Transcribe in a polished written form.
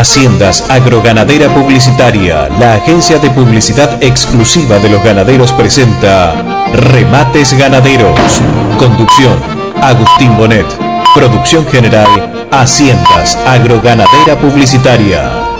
Haciendas Agroganadera Publicitaria, la agencia de publicidad exclusiva de los ganaderos, presenta Remates Ganaderos. Conducción: Agustín Bonet. Producción general: Haciendas Agroganadera Publicitaria.